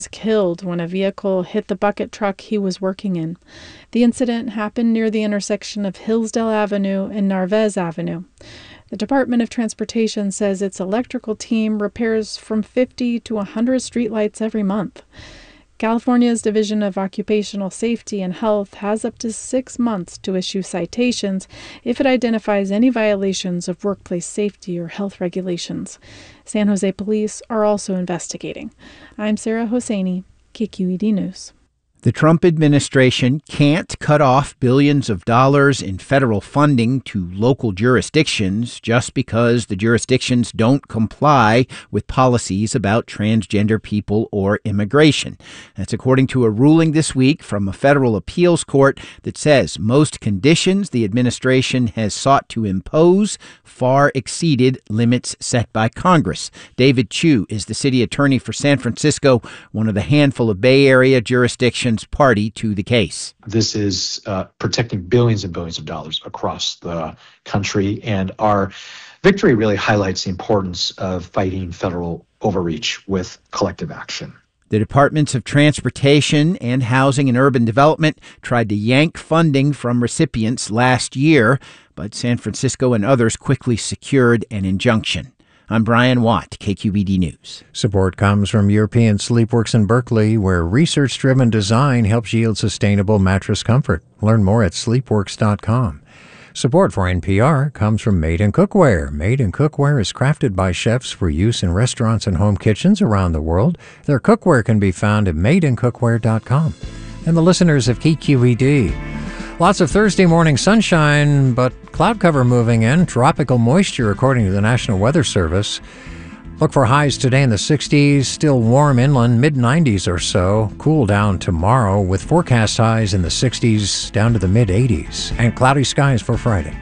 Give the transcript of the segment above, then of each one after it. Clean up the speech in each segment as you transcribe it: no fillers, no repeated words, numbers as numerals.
killed when a vehicle hit the bucket truck he was working in. The incident happened near the intersection of Hillsdale Avenue and Narvaez Avenue. The Department of Transportation says its electrical team repairs from 50 to 100 streetlights every month. California's Division of Occupational Safety and Health has up to 6 months to issue citations if it identifies any violations of workplace safety or health regulations. San Jose police are also investigating. I'm Sarah Hosseini, KQED News. The Trump administration can't cut off billions of dollars in federal funding to local jurisdictions just because the jurisdictions don't comply with policies about transgender people or immigration. That's according to a ruling this week from a federal appeals court that says most conditions the administration has sought to impose far exceeded limits set by Congress. David Chiu is the city attorney for San Francisco, one of the handful of Bay Area jurisdictions party to the case. This is protecting billions and billions of dollars across the country, and our victory really highlights the importance of fighting federal overreach with collective action. The Departments of Transportation and Housing and Urban Development tried to yank funding from recipients last year, but San Francisco and others quickly secured an injunction. I'm Brian Watt, KQED News. Support comes from European Sleepworks in Berkeley, where research-driven design helps yield sustainable mattress comfort. Learn more at sleepworks.com. Support for NPR comes from Made in Cookware. Made in Cookware is crafted by chefs for use in restaurants and home kitchens around the world. Their cookware can be found at madeincookware.com. And the listeners of KQED. Lots of Thursday morning sunshine, but cloud cover moving in, tropical moisture according to the National Weather Service. Look for highs today in the 60s, still warm inland, mid-90s or so. Cool down tomorrow with forecast highs in the 60s down to the mid-80s. And cloudy skies for Friday.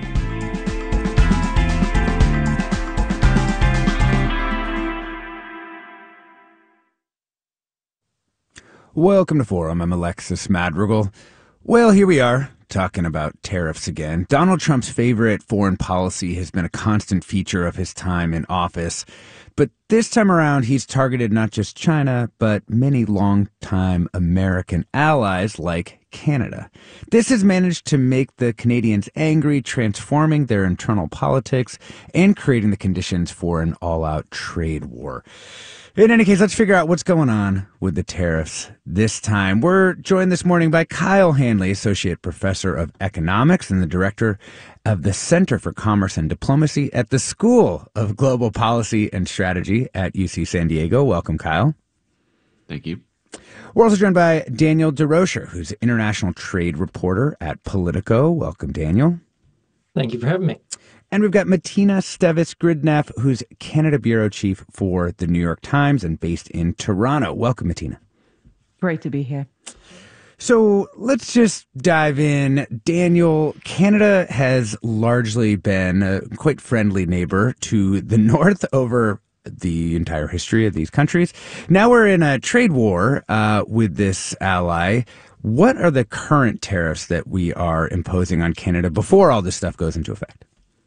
Welcome to Forum. I'm Alexis Madrigal. Well, here we are, talking about tariffs again. Donald Trump's favorite foreign policy has been a constant feature of his time in office. But this time around, he's targeted not just China, but many longtime American allies like Canada. This has managed to make the Canadians angry, transforming their internal politics and creating the conditions for an all-out trade war. In any case, let's figure out what's going on with the tariffs this time. We're joined this morning by Kyle Hanley, Associate Professor of Economics and the Director of the Center for Commerce and Diplomacy at the School of Global Policy and Strategy at UC San Diego. Welcome, Kyle. Thank you. We're also joined by Daniel DeRocher, who's an international trade reporter at Politico. Welcome, Daniel. Thank you for having me. And we've got Martina Stevis-Gridneff, who's Canada Bureau Chief for The New York Times and based in Toronto. Welcome, Martina. Great to be here. So let's just dive in. Daniel, Canada has largely been a quite friendly neighbor to the North over the entire history of these countries. Now we're in a trade war with this ally. What are the current tariffs that we are imposing on Canada before all this stuff goes into effect?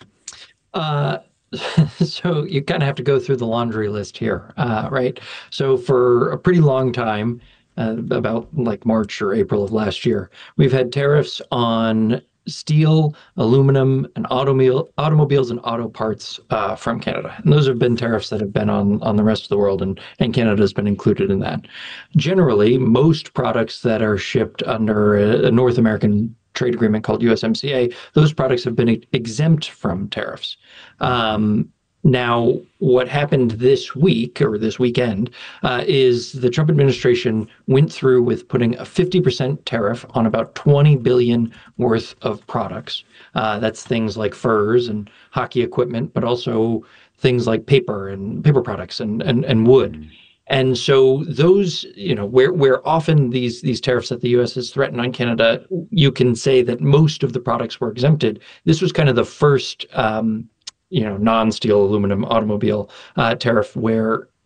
So you kind of have to go through the laundry list here, right? So for a pretty long time, about like March or April of last year, we've had tariffs on steel, aluminum, and automobiles and auto parts from Canada. And those have been tariffs that have been on the rest of the world, and Canada has been included in that. Generally, most products that are shipped under a North American trade agreement called USMCA, those products have been exempt from tariffs. Now, what happened this week or this weekend is the Trump administration went through with putting a 50% tariff on about 20 billion worth of products. That's things like furs and hockey equipment, but also things like paper and paper products and wood. And so those, where often these tariffs that the U.S. has threatened on Canada, you can say that most of the products were exempted. This was kind of the first, non-steel aluminum automobile tariff where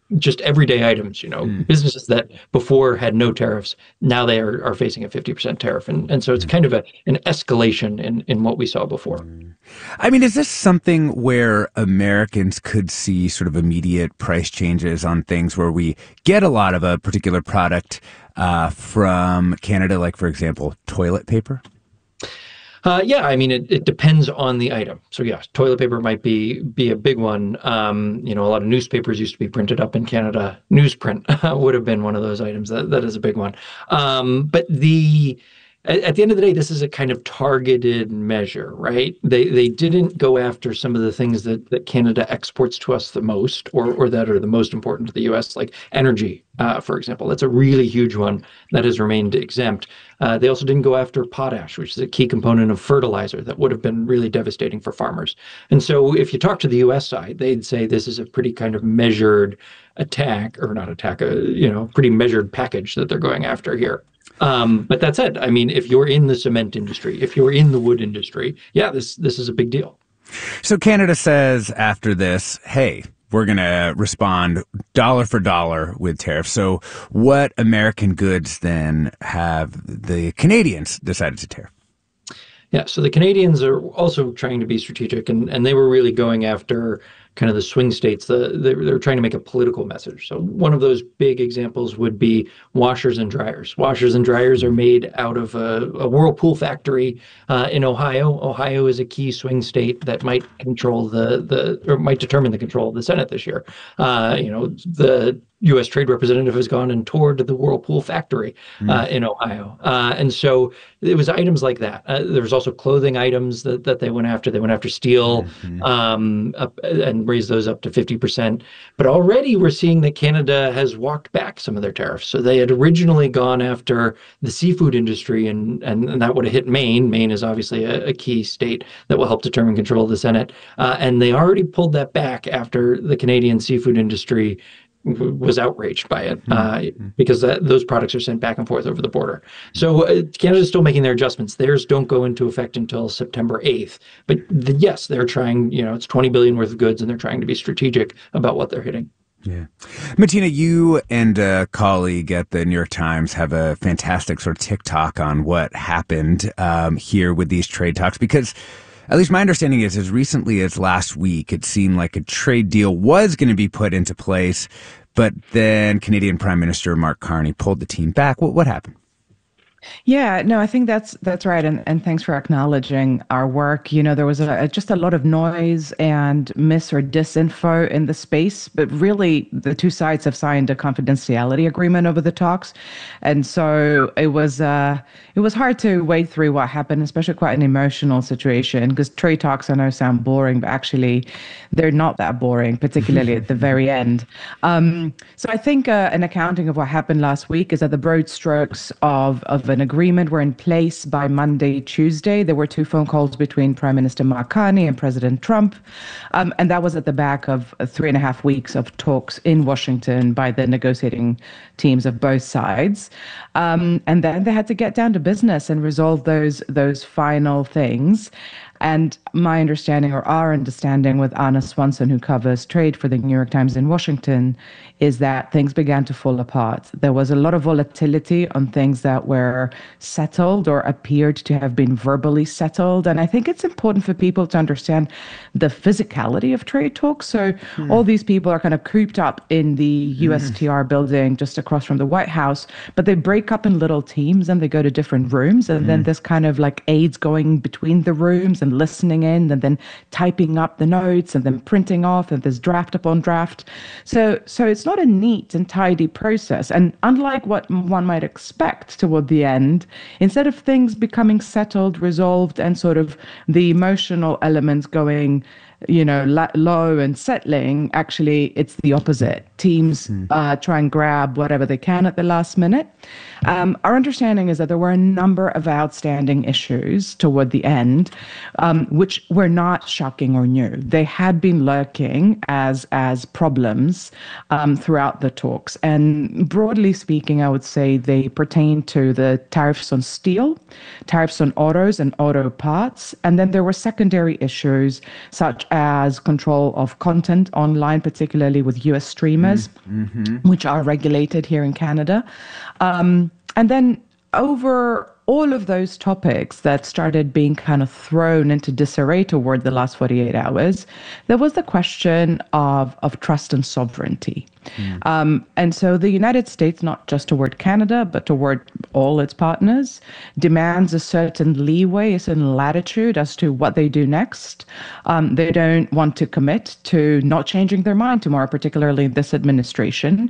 just everyday items, businesses that before had no tariffs, now they are facing a 50% tariff. And so it's kind of an escalation in what we saw before. I mean, is this something where Americans could see sort of immediate price changes on things where we get a lot of a particular product from Canada, like, for example, toilet paper? Yeah, I mean, it depends on the item. So yeah, toilet paper might be a big one. A lot of newspapers used to be printed up in Canada. Newsprint would have been one of those items. That is a big one. But at the end of the day, this is a kind of targeted measure, right? They didn't go after some of the things that Canada exports to us the most, or that are the most important to the U.S., like energy, for example. That's a really huge one that has remained exempt. They also didn't go after potash, which is a key component of fertilizer that would have been really devastating for farmers. And so if you talk to the U.S. side, they'd say this is a pretty kind of measured attack, or not attack, pretty measured package that they're going after here. But that said, I mean, if you're in the cement industry, if you're in the wood industry, yeah, this is a big deal. So Canada says after this, hey, we're going to respond dollar for dollar with tariffs. So what American goods then have the Canadians decided to tariff? Yeah, so the Canadians are also trying to be strategic, and they were really going after kind of the swing states. They're trying to make a political message. So one of those big examples would be washers and dryers. Washers and dryers are made out of a Whirlpool factory in Ohio. Ohio is a key swing state that might control or might determine the control of the Senate this year. The U.S. Trade Representative has gone and toured the Whirlpool factory in Ohio. And so it was items like that. There was also clothing items that they went after. They went after steel and raised those up to 50%. But already we're seeing that Canada has walked back some of their tariffs. So they had originally gone after the seafood industry, and that would have hit Maine. Maine is obviously a key state that will help determine control of the Senate. And they already pulled that back after the Canadian seafood industry was outraged by it because those products are sent back and forth over the border. So Canada's still making their adjustments. Theirs don't go into effect until September 8th. But yes, they're trying, it's $20 billion worth of goods, and they're trying to be strategic about what they're hitting. Yeah. Martina, you and a colleague at the New York Times have a fantastic sort of TikTok on what happened here with these trade talks, because at least my understanding is as recently as last week, it seemed like a trade deal was going to be put into place, but then Canadian Prime Minister Mark Carney pulled the team back. What happened? Yeah, no, I think that's right. And thanks for acknowledging our work. There was just a lot of noise and mis or disinfo in the space, but really the two sides have signed a confidentiality agreement over the talks. And so it was hard to wade through what happened, especially quite an emotional situation, because trade talks I know sound boring, but actually they're not that boring, particularly at the very end. So I think an accounting of what happened last week is that the broad strokes of an agreement were in place by Monday, Tuesday. There were two phone calls between Prime Minister Mark Carney and President Trump. And that was at the back of 3.5 weeks of talks in Washington by the negotiating teams of both sides. And then they had to get down to business and resolve those final things. And my understanding, or our understanding with Anna Swanson, who covers trade for the New York Times in Washington, is that things began to fall apart. There was a lot of volatility on things that were settled or appeared to have been verbally settled. And I think it's important for people to understand the physicality of trade talks. So all these people are kind of cooped up in the USTR building just across from the White House, but they break up in little teams and they go to different rooms. And then there's kind of like aides going between the rooms and listening in and then typing up the notes and then printing off, and there's draft upon draft. So it's not a neat and tidy process. And unlike what one might expect toward the end, instead of things becoming settled, resolved, and sort of the emotional elements going low and settling, actually it's the opposite. Teams try and grab whatever they can at the last minute. Our understanding is that there were a number of outstanding issues toward the end, which were not shocking or new. They had been lurking as problems throughout the talks. And broadly speaking, I would say they pertain to the tariffs on steel, tariffs on autos and auto parts. And then there were secondary issues such as control of content online, particularly with US streamers, which are regulated here in Canada. And then over all of those topics that started being kind of thrown into disarray toward the last 48 hours, there was the question of trust and sovereignty. And so the United States, not just toward Canada, but toward all its partners, demands a certain leeway, a certain latitude as to what they do next. They don't want to commit to not changing their mind tomorrow, particularly this administration.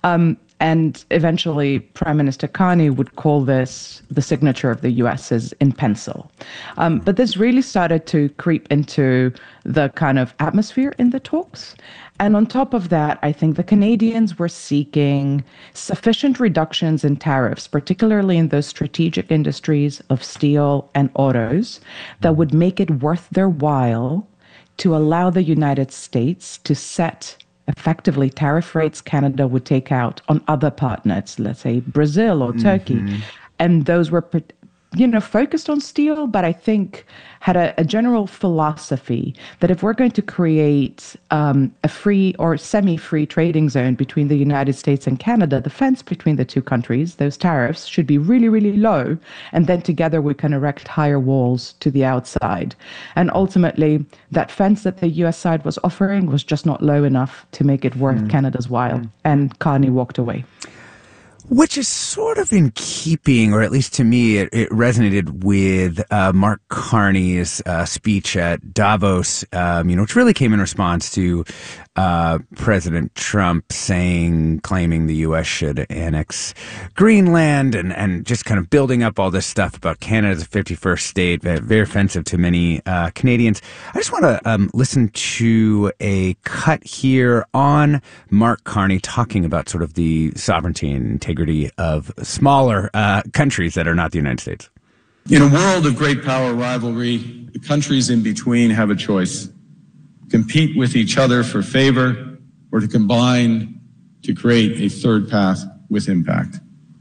And eventually, Prime Minister Carney would call this the signature of the US's in pencil. But this really started to creep into the kind of atmosphere in the talks. And on top of that, I think the Canadians were seeking sufficient reductions in tariffs, particularly in those strategic industries of steel and autos, that would make it worth their while to allow the United States to set effectively tariff rates Canada would take out on other partners, let's say Brazil or Turkey. And those were, focused on steel, but I think had a general philosophy that if we're going to create a free or semi-free trading zone between the United States and Canada, the fence between the two countries, those tariffs should be really, really low. And then together we can erect higher walls to the outside. And ultimately, that fence that the US side was offering was just not low enough to make it worth Canada's while. And Carney walked away. Which is sort of in keeping, or at least to me, it resonated with Mark Carney's speech at Davos, which really came in response to President Trump claiming the U.S. should annex Greenland and just kind of building up all this stuff about Canada as a 51st state, very offensive to many Canadians. I just want to listen to a cut here on Mark Carney talking about sort of the sovereignty and integrity of smaller countries that are not the United States. In a world of great power rivalry, the countries in between have a choice: compete with each other for favor, or to combine to create a third path with impact.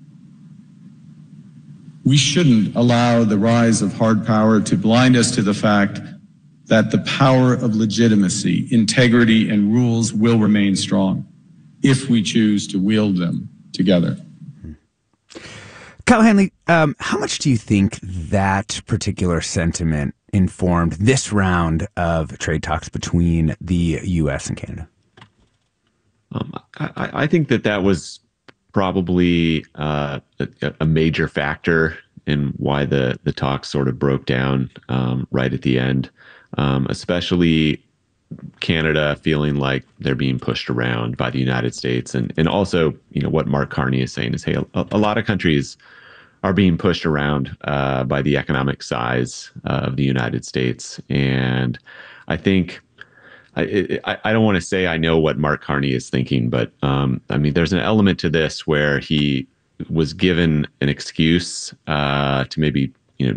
We shouldn't allow the rise of hard power to blind us to the fact that the power of legitimacy, integrity, and rules will remain strong if we choose to wield them together. Kyle Handley, how much do you think that particular sentiment informed this round of trade talks between the U.S. and Canada? I think that was probably a major factor in why the talks sort of broke down right at the end, especially Canada feeling like they're being pushed around by the United States. And also, what Mark Carney is saying is, hey, a lot of countries are being pushed around by the economic size of the United States. And I think, I don't want to say I know what Mark Carney is thinking, but there's an element to this where he was given an excuse to maybe,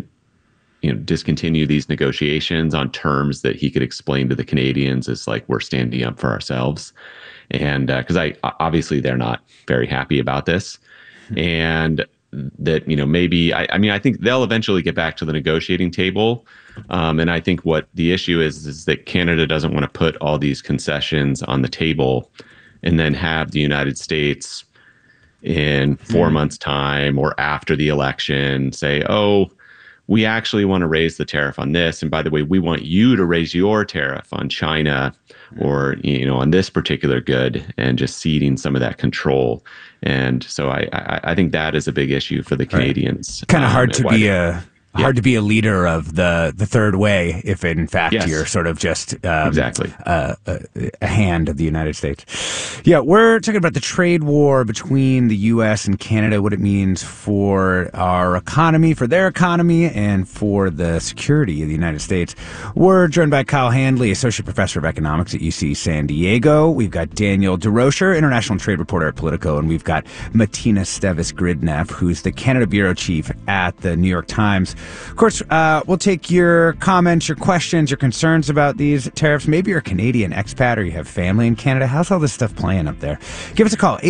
discontinue these negotiations on terms that he could explain to the Canadians as like, we're standing up for ourselves. And because obviously they're not very happy about this. And that, maybe, I think they'll eventually get back to the negotiating table. And I think what the issue is that Canada doesn't want to put all these concessions on the table and then have the United States in 4 months' time or after the election say, oh, we actually want to raise the tariff on this. And by the way, we want you to raise your tariff on China or, on this particular good, and just ceding some of that control. And so I think that is a big issue for the Canadians. Kind of hard to be a leader of the third way if in fact you're sort of just exactly a hand of the United States. Yeah, we're talking about the trade war between the U.S. and Canada, what it means for our economy, for their economy, and for the security of the United States. We're joined by Kyle Handley, Associate Professor of Economics at UC San Diego. We've got Daniel DeRocher, International Trade Reporter at Politico, and we've got Martina Stevis-Gridneff, who's the Canada Bureau Chief at the New York Times. Of course, we'll take your comments, your questions, your concerns about these tariffs. Maybe you're a Canadian expat or you have family in Canada. How's all this stuff playing up there? Give us a call,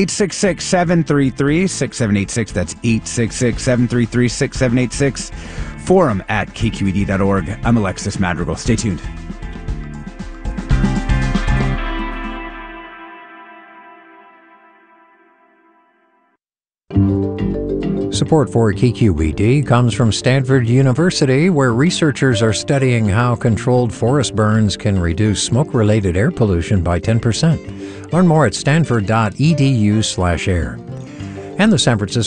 866-733-6786. That's 866-733-6786. Forum at kqed.org. I'm Alexis Madrigal. Stay tuned. Support for KQED comes from Stanford University, where researchers are studying how controlled forest burns can reduce smoke-related air pollution by 10%. Learn more at stanford.edu/air. And the San Francisco